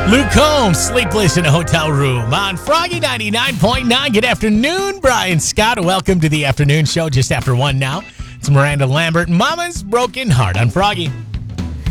Luke Combs, Sleepless in a Hotel Room on Froggy 99.9. Good afternoon, Brian Scott. Welcome to the afternoon show just after 1 now. It's Miranda Lambert, Mama's Broken Heart on Froggy.